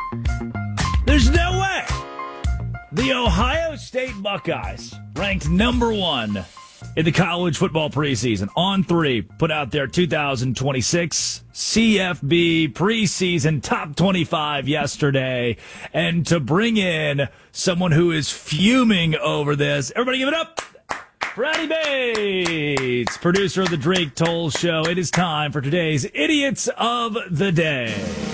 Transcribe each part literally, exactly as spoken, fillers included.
There's no way. The Ohio State Buckeyes, ranked number one in the college football preseason, on three, put out their two thousand twenty-six C F B preseason top twenty-five yesterday. And to bring in someone who is fuming over this, everybody give it up. Freddie Bates, producer of the Drake Toll Show. It is time for today's Idiots of the Day.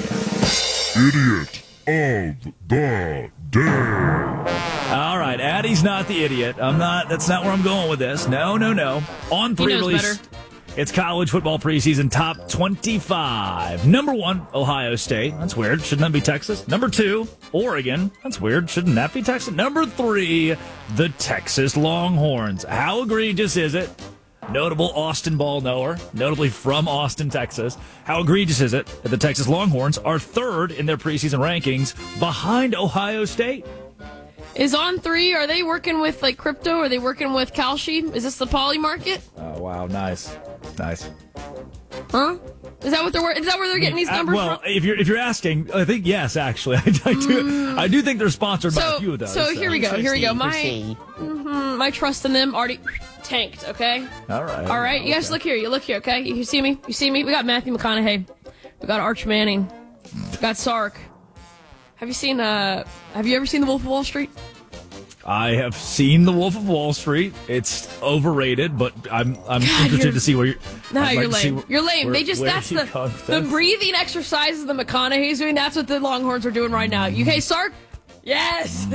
Idiot of the Day. All right, Addie's not the idiot. I'm not. That's not where I'm going with this. No, no, no. On three release. It's college football preseason top twenty-five. Number one, Ohio State. That's weird. Shouldn't that be Texas? Number two, Oregon. That's weird. Shouldn't that be Texas? Number three, the Texas Longhorns. How egregious is it? Notable Austin ball knower, notably from Austin, Texas. How egregious is it that the Texas Longhorns are third in their preseason rankings behind Ohio State? Is On three, are they working with like crypto? Are they working with Kalshi? Is this the poly market? Oh, wow. Nice. Nice. Huh? Is that what they're is that where they're getting these numbers uh, well, from? if you're if you're asking, I think yes, actually. I, I do Mm. I do think they're sponsored so, by a few of those. So here we go. Here we go. My Proceed. mm-hmm, my trust in them already tanked, okay? All right. All right. Okay. You guys look here. You look here, okay? You see me? You see me? We got Matthew McConaughey. We got Arch Manning. We got Sark. Have you seen uh have you ever seen The Wolf of Wall Street? I have seen The Wolf of Wall Street. It's overrated, but I'm I'm God, interested you're- to see where you're. No, I'd like you're to see lame. wh- You're lame. where- they just where that's you the come the from. breathing exercises the McConaughey's doing. That's what the Longhorns are doing right now. You okay, Sark? Yes.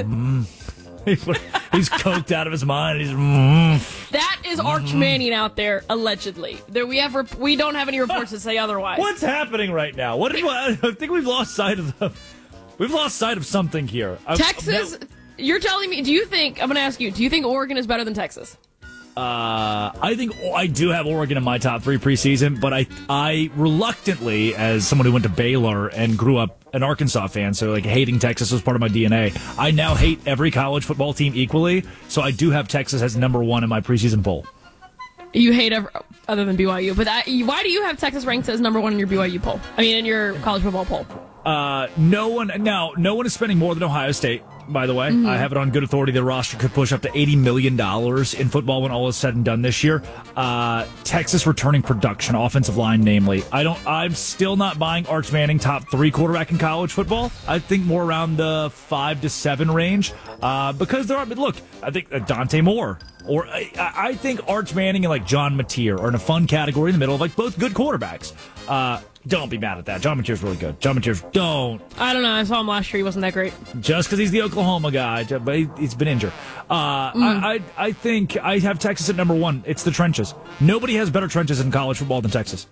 He's coked out of his mind. He's. Mm. That is Arch Manning out there, allegedly. There we have rep- we don't have any reports that say otherwise. What's happening right now? What? Did, I think we've lost sight of the. We've lost sight of something here. I- Texas? no- You're telling me? Do you think? I'm going to ask you. Do you think Oregon is better than Texas? Uh, I think I do have Oregon in my top three preseason, but I I reluctantly, as someone who went to Baylor and grew up an Arkansas fan, so like hating Texas was part of my D N A. I now hate every college football team equally, so I do have Texas as number one in my preseason poll. You hate ever, other than B Y U, but that, why do you have Texas ranked as number one in your B Y U poll? I mean, in your college football poll. Uh, no one now. No one is spending more than Ohio State. By the way, mm-hmm. I have it on good authority. Their roster could push up to eighty million dollars in football when all is said and done this year. Uh, Texas returning production, offensive line, namely. I don't. I'm still not buying Arch Manning top three quarterback in college football. I think more around the five to seven range uh, because there are. But look, I think uh, Dante Moore or I, I think Arch Manning and like John Mateer are in a fun category in the middle of like both good quarterbacks. Uh, Don't be mad at that. John Mateer's really good. John Mateer's don't. I don't know. I saw him last year. He wasn't that great. Just because he's the Oklahoma guy, but he, he's been injured. Uh, mm. I, I I think I have Texas at number one. It's the trenches. Nobody has better trenches in college football than Texas.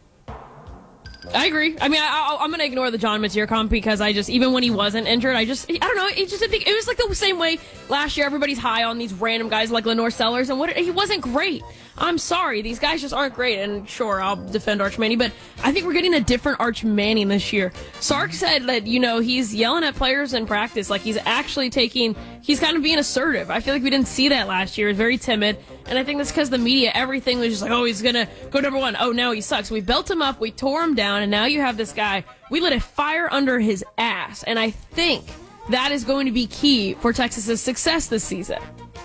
I agree. I mean, I, I, I'm going to ignore the John Mateer comp because I just, even when he wasn't injured, I just, I don't know, it just didn't think, it was like the same way last year everybody's high on these random guys like Lenore Sellers, and what he wasn't great. I'm sorry, these guys just aren't great, and sure, I'll defend Arch Manning, but I think we're getting a different Arch Manning this year. Sark said that, you know, he's yelling at players in practice, like he's actually taking, he's kind of being assertive. I feel like we didn't see that last year. He was very timid, and I think that's because the media, everything was just like, oh, he's going to go number one. Oh, no, he sucks. We built him up, we tore him down, and now you have this guy. We lit a fire under his ass, and I think that is going to be key for Texas's success this season.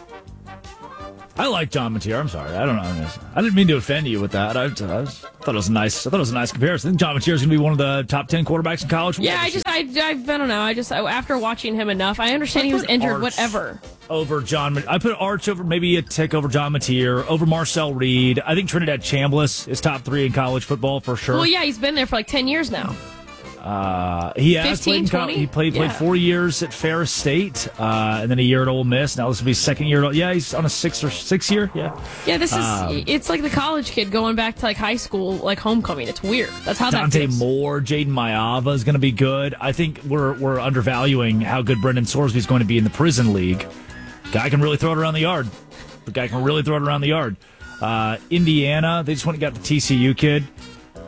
I like John Mateer. I'm sorry. I don't know. I didn't mean to offend you with that. I, I, was, I thought it was a nice. I thought it was a nice comparison. I think John Mateer is going to be one of the top ten quarterbacks in college football. Yeah, I just, I, I, I don't know. I just, after watching him enough, I understand I he was injured. Arch Whatever. Over John, I put Arch over maybe a tick over John Mateer, over Marcel Reed. I think Trinidad Chambliss is top three in college football for sure. Well, yeah, he's been there for like ten years now. Uh, he has fifteen, played. In co- he played yeah. played four years at Ferris State, uh, and then a year at Ole Miss. Now this will be his second year. At, yeah, he's on a six or six year. Yeah, yeah. This is um, it's like the college kid going back to like high school, like homecoming. It's weird. That's how Dante that feels. Moore, Jaden Mayava is going to be good. I think we're we're undervaluing how good Brendan Sorsby is going to be in the prison league. Guy can really throw it around the yard. The guy can really throw it around the yard. Uh, Indiana, they just went and got the T C U kid.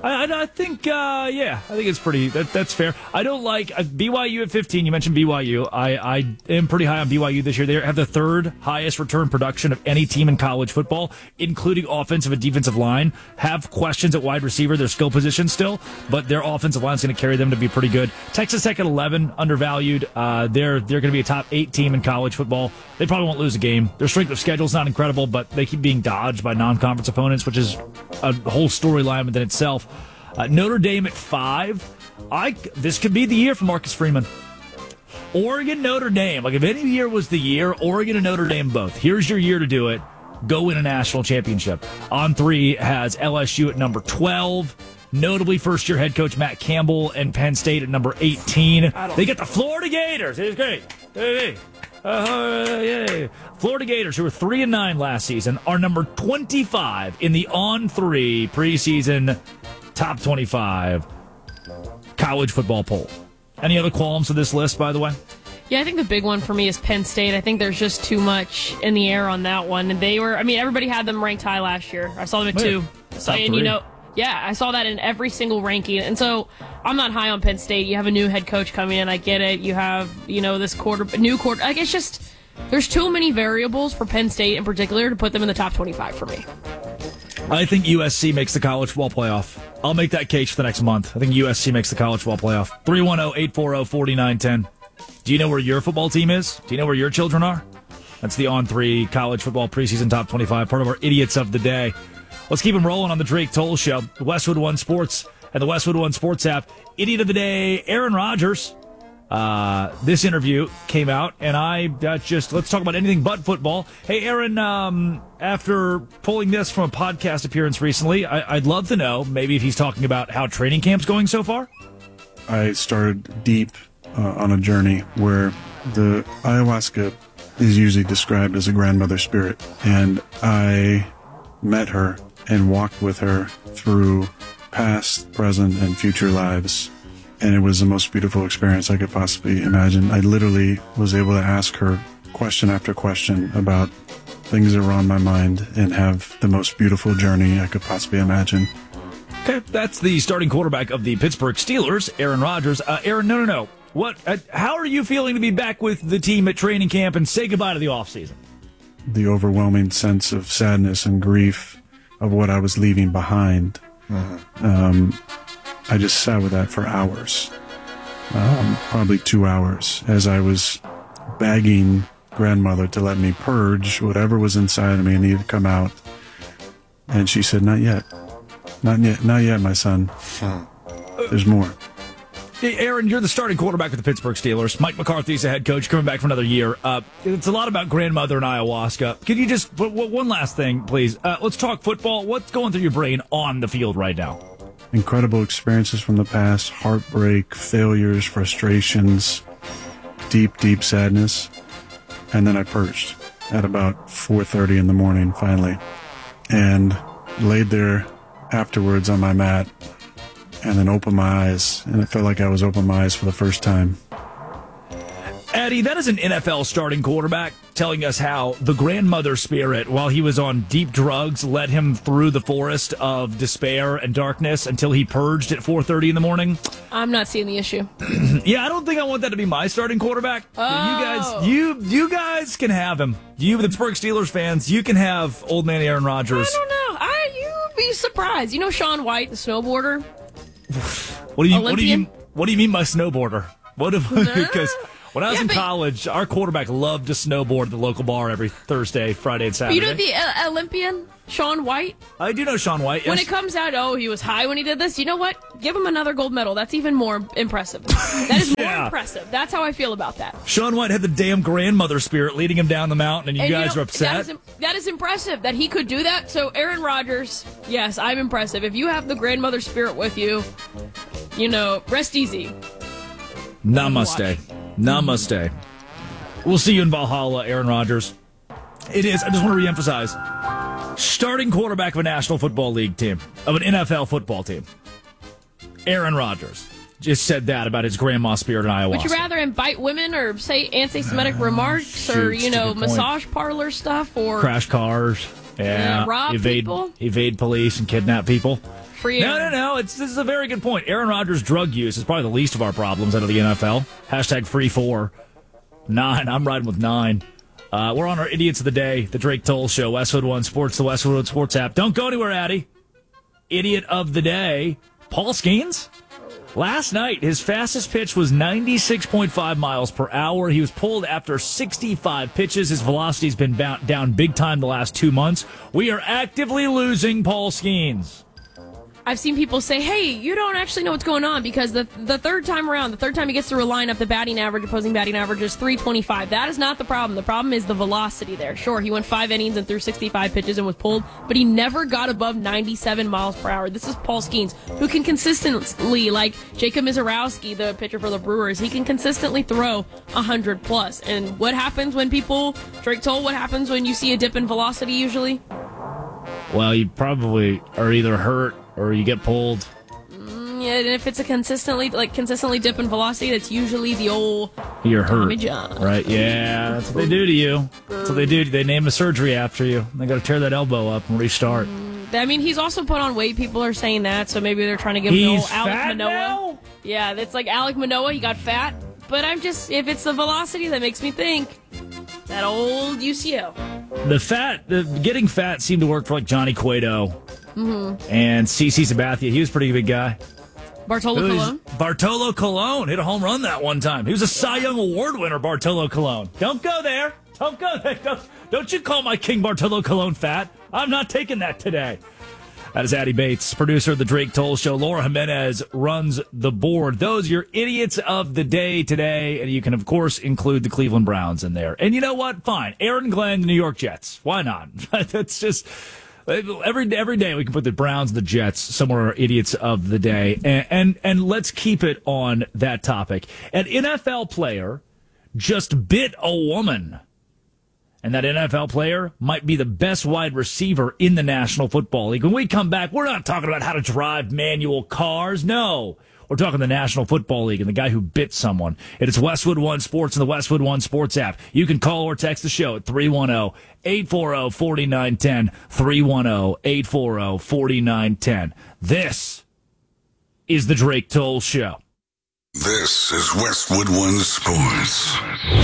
I, I, I think, uh, yeah, I think it's pretty, that, that's fair. I don't like uh, B Y U at fifteen. You mentioned B Y U. I, I am pretty high on B Y U this year. They have the third highest return production of any team in college football, including offensive and defensive line. Have questions at wide receiver, their skill position still, but their offensive line is going to carry them to be pretty good. Texas Tech at eleven, undervalued. Uh, they're they're going to be a top eight team in college football. They probably won't lose a game. Their strength of schedule is not incredible, but they keep being dodged by non-conference opponents, which is a whole storyline within itself. Uh, Notre Dame at five. I this could be the year for Marcus Freeman. Oregon, Notre Dame. Like if any year was the year, Oregon and Notre Dame both. Here's your year to do it. Go win a national championship. On three has L S U at number twelve. Notably, first-year head coach Matt Campbell and Penn State at number eighteen. They get the Florida Gators. It's great. Hey, hey. Uh, yeah. Florida Gators, who were three and nine last season, are number twenty-five in the on three preseason top twenty-five college football poll. Any other qualms with this list, by the way? Yeah, I think the big one for me is Penn State. I think there's just too much in the air on that one. And they were, I mean, everybody had them ranked high last year. I saw them at two. So, and you know, yeah, I saw that in every single ranking. And so I'm not high on Penn State. You have a new head coach coming in. I get it. You have, you know, this quarter, new quarter. Like, it's just, there's too many variables for Penn State in particular to put them in the top twenty-five for me. I think U S C makes the college football playoff. I'll make that case for the next month. I think U S C makes the college football playoff. three one zero, eight four zero, four nine one zero. Do you know where your football team is? Do you know where your children are? That's the On three college football preseason top twenty-five, part of our Idiots of the Day. Let's keep them rolling on the Drake Toll Show. Westwood One Sports and the Westwood One Sports app. Idiot of the Day, Aaron Rodgers. Uh, this interview came out, and I uh, just, let's talk about anything but football. Hey, Aaron, um, after pulling this from a podcast appearance recently, I, I'd love to know maybe if he's talking about how training camp's going so far. I started deep uh, on a journey where the ayahuasca is usually described as a grandmother spirit, and I met her and walked with her through past, present, and future lives. And it was the most beautiful experience I could possibly imagine. I literally was able to ask her question after question about things that were on my mind and have the most beautiful journey I could possibly imagine. Okay, that's the starting quarterback of the Pittsburgh Steelers, Aaron Rodgers. Uh, Aaron, no, no, no. What? Uh, how are you feeling to be back with the team at training camp and say goodbye to the offseason? The overwhelming sense of sadness and grief of what I was leaving behind. Uh-huh. Um, I just sat with that for hours, um, probably two hours, as I was begging grandmother to let me purge whatever was inside of me and needed to come out. And she said, "Not yet, not yet, not yet, my son. There's more." Hey, Aaron, you're the starting quarterback with the Pittsburgh Steelers. Mike McCarthy's the head coach, coming back for another year. Uh, it's a lot about grandmother and ayahuasca. Could you just, one last thing, please? Uh, let's talk football. What's going through your brain on the field right now? Incredible experiences from the past, heartbreak, failures, frustrations, deep, deep sadness. And then I purged at about four thirty in the morning, finally, and laid there afterwards on my mat and then opened my eyes, and it felt like I was opening my eyes for the first time. Eddie, that is an N F L starting quarterback telling us how the grandmother spirit, while he was on deep drugs, led him through the forest of despair and darkness until he purged at four thirty in the morning. I'm not seeing the issue. Yeah, I don't think I want that to be my starting quarterback. Oh. You guys, you you guys can have him. You, the Pittsburgh Steelers fans, you can have old man Aaron Rodgers. I don't know. I you'd be surprised. You know Shaun White, the snowboarder? What do you Olympian? what do you what do you mean by snowboarder? What if, because when I was Yeah, in but- college, our quarterback loved to snowboard at the local bar every Thursday, Friday, and Saturday. You know the uh, Olympian, Shaun White? I do know Shaun White. When Yes. it comes out, oh, he was high when he did this. You know what? Give him another gold medal. That's even more impressive. That is more Yeah. impressive. That's how I feel about that. Shaun White had the damn grandmother spirit leading him down the mountain, and you And guys know, are upset. That is, im- that is impressive that he could do that. So Aaron Rodgers, yes, I'm impressive. If you have the grandmother spirit with you, you know, rest easy. Namaste. Namaste. We'll see you in Valhalla, Aaron Rodgers. It is, I just want to reemphasize, starting quarterback of a National Football League team, of an N F L football team. Aaron Rodgers just said that about his grandma spirit in ayahuasca. Would you rather him bite women or say anti-Semitic remarks or, shoot, you know, stupid point. massage parlor stuff or Crash cars. Yeah. Uh, rob evade, people? Evade police and kidnap people. free No, Aaron. no, no. It's This is a very good point. Aaron Rodgers' drug use is probably the least of our problems out of the N F L. Hashtag free four. Nine. I'm riding with nine. Uh, we're on our Idiots of the Day, the Drake Toll Show, Westwood One Sports, the Westwood One Sports app. Don't go anywhere, Addy. Idiot of the Day, Paul Skeens. Last night, his fastest pitch was ninety-six point five miles per hour. He was pulled after sixty-five pitches. His velocity's been bound down big time the last two months. We are actively losing Paul Skeens. I've seen people say, hey, you don't actually know what's going on because the the third time around, the third time he gets through a lineup, the batting average, opposing batting average is three twenty-five. That is not the problem. The problem is the velocity there. Sure, he went five innings and threw sixty-five pitches and was pulled, but he never got above ninety-seven miles per hour. This is Paul Skeens, who can consistently, like Jacob Mizorowski, the pitcher for the Brewers, he can consistently throw one hundred plus. And what happens when people, Drake Toll, what happens when you see a dip in velocity usually? Well, you probably are either hurt or you get pulled. Mm, yeah, and if it's a consistently like consistently dip in velocity, that's usually the old You're hurt, Tommy John. right? Yeah, that's what they do to you. That's what they do. They name a surgery after you. They got to tear that elbow up and restart. I mean, he's also put on weight. People are saying that, so maybe they're trying to give him the He's old Alec fat Manoa. now? Yeah, that's like Alec Manoa. He got fat, but I'm just if it's the velocity that makes me think that old U C L. The fat, the getting fat seemed to work for like Johnny Cueto Mm-hmm. and C C Sabathia. He was a pretty big guy. Bartolo It was- Colon. Bartolo Colon hit a home run that one time. He was a Cy Young Award winner, Bartolo Colon. Don't go there. Don't go there. Don't, don't you call my King Bartolo Colon fat. I'm not taking that today. That is Addy Bates, producer of the Drake Toll Show. Laura Jimenez runs the board. Those are your idiots of the day today. And you can, of course, include the Cleveland Browns in there. And you know what? Fine. Aaron Glenn, the New York Jets. Why not? That's just... Every every day we can put the Browns and the Jets somewhere, our idiots of the day. And, and, and let's keep it on that topic. An N F L player just bit a woman. And that N F L player might be the best wide receiver in the National Football League. When we come back, we're not talking about how to drive manual cars. No. We're talking the National Football League and the guy who bit someone. It is Westwood One Sports and the Westwood One Sports app. You can call or text the show at three one zero, eight four zero, four nine one zero, three one zero, eight four zero, four nine one zero. This is the Drake Toll Show. This is Westwood One Sports.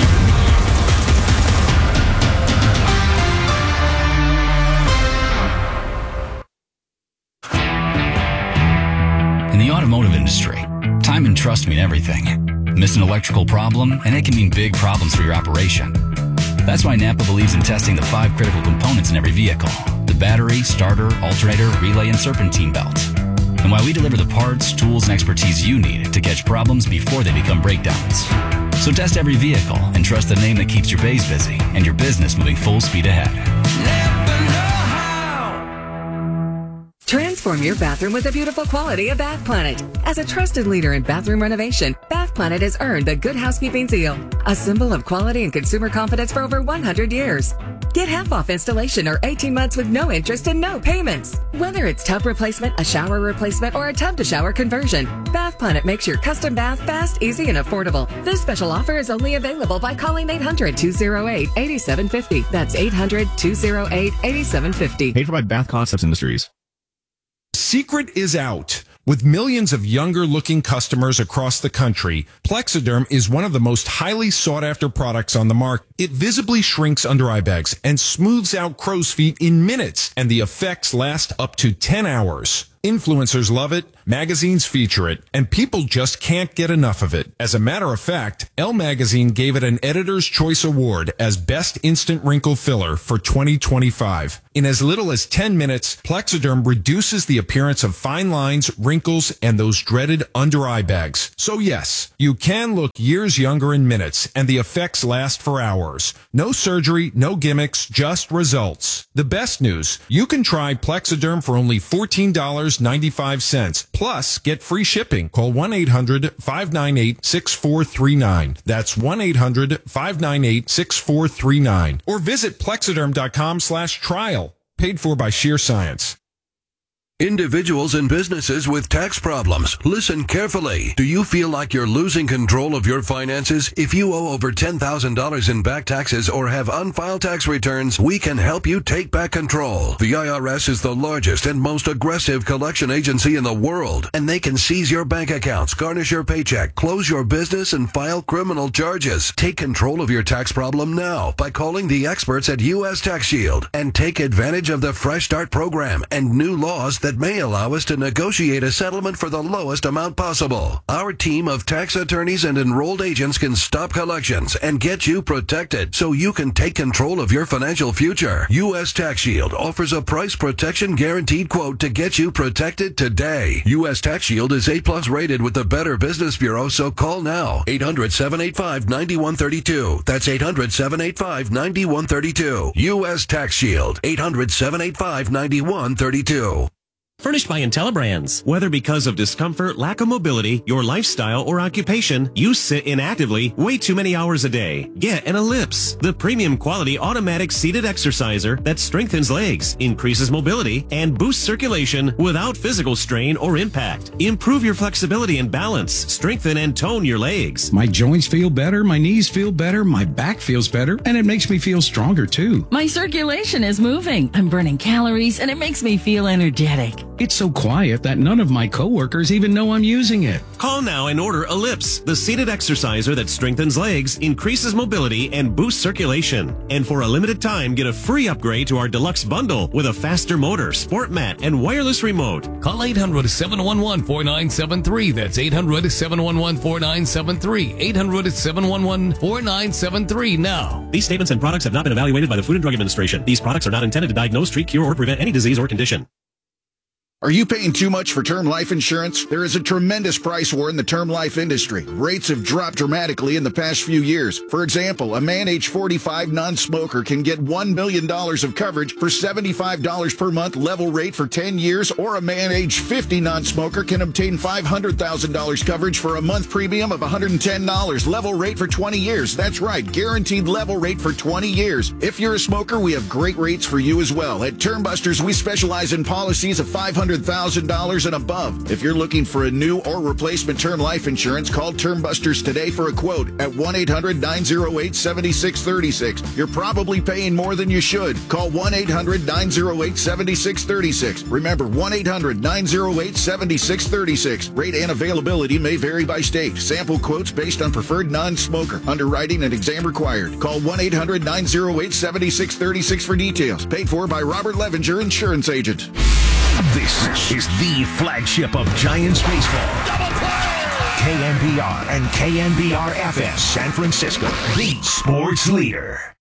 In the automotive industry, time and trust mean everything. Miss an electrical problem, and it can mean big problems for your operation. That's why Napa believes in testing the five critical components in every vehicle: the battery, starter, alternator, relay, and serpentine belt. And why we deliver the parts, tools, and expertise you need to catch problems before they become breakdowns. So test every vehicle and trust the name that keeps your bays busy and your business moving full speed ahead. Transform your bathroom with the beautiful quality of Bath Planet. As a trusted leader in bathroom renovation, Bath Planet has earned the Good Housekeeping seal, a symbol of quality and consumer confidence for over one hundred years. Get half off installation or eighteen months with no interest and no payments. Whether it's tub replacement, a shower replacement, or a tub to shower conversion, Bath Planet makes your custom bath fast, easy, and affordable. This special offer is only available by calling eight hundred, two oh eight, eight seven five oh. That's eight hundred, two oh eight, eight seven five oh. Paid for by Bath Concepts Industries. Secret is out. With millions of younger-looking customers across the country, Plexiderm is one of the most highly sought-after products on the market. It visibly shrinks under-eye bags and smooths out crow's feet in minutes, and the effects last up to ten hours. Influencers love it, magazines feature it, and people just can't get enough of it. As a matter of fact, Elle Magazine gave it an Editor's Choice Award as Best Instant Wrinkle Filler for twenty twenty-five. In as little as ten minutes, Plexiderm reduces the appearance of fine lines, wrinkles, and those dreaded under-eye bags. So yes, you can look years younger in minutes, and the effects last for hours. No surgery, no gimmicks, just results. The best news, you can try Plexiderm for only fourteen dollars and ninety-five cents. Plus, get free shipping. Call one eight hundred, five nine eight, six four three nine. That's one eight hundred, five nine eight, six four three nine. Or visit plexiderm dot com slash trial. Paid for by Sheer Science. Individuals and businesses with tax problems, listen carefully. Do you feel like you're losing control of your finances? If you owe over ten thousand dollars in back taxes or have unfiled tax returns, we can help you take back control. The I R S is the largest and most aggressive collection agency in the world, and they can seize your bank accounts, garnish your paycheck, close your business, and file criminal charges. Take control of your tax problem now by calling the experts at U S Tax Shield and take advantage of the Fresh Start program and new laws that may allow us to negotiate a settlement for the lowest amount possible. Our team of tax attorneys and enrolled agents can stop collections and get you protected so you can take control of your financial future. U S Tax Shield offers a price protection guaranteed quote to get you protected today. U S Tax Shield is A plus rated with the Better Business Bureau, so call now. eight hundred, seven eight five, nine one three two. That's eight hundred, seven eight five, nine one three two. U S Tax Shield. eight hundred, seven eight five, nine one three two. Furnished by IntelliBrands. Whether because of discomfort, lack of mobility, your lifestyle, or occupation, you sit inactively way too many hours a day. Get an Ellipse, the premium quality automatic seated exerciser that strengthens legs, increases mobility, and boosts circulation without physical strain or impact. Improve your flexibility and balance, strengthen and tone your legs. My joints feel better, my knees feel better, my back feels better, and it makes me feel stronger too. My circulation is moving. I'm burning calories, and it makes me feel energetic. It's so quiet that none of my coworkers even know I'm using it. Call now and order Ellipse, the seated exerciser that strengthens legs, increases mobility, and boosts circulation. And for a limited time, get a free upgrade to our deluxe bundle with a faster motor, sport mat, and wireless remote. Call eight hundred, seven one one, four nine seven three. That's eight hundred, seven one one, four nine seven three. eight hundred, seven one one, four nine seven three now. These statements and products have not been evaluated by the Food and Drug Administration. These products are not intended to diagnose, treat, cure, or prevent any disease or condition. Are you paying too much for term life insurance? There is a tremendous price war in the term life industry. Rates have dropped dramatically in the past few years. For example, a man age forty-five non-smoker can get one million dollars of coverage for seventy-five dollars per month level rate for ten years, or a man age fifty non-smoker can obtain five hundred thousand dollars coverage for a month premium of one hundred ten dollars level rate for twenty years. That's right, guaranteed level rate for twenty years. If you're a smoker, we have great rates for you as well. At Term Busters, we specialize in policies of five hundred thousand dollars and above. If you're looking for a new or replacement term life insurance, call Term Busters today for a quote at one eight hundred, nine oh eight, seven six three six. You're probably paying more than you should. Call one eight hundred, nine oh eight, seven six three six. Remember, one eight hundred, nine oh eight, seven six three six. Rate and availability may vary by state. Sample quotes based on preferred non-smoker. Underwriting and exam required. Call one eight hundred, nine oh eight, seven six three six for details. Paid for by Robert Levinger, insurance agent. This is the flagship of Giants baseball. Double play! K N B R and K N B R F M San Francisco, the sports leader.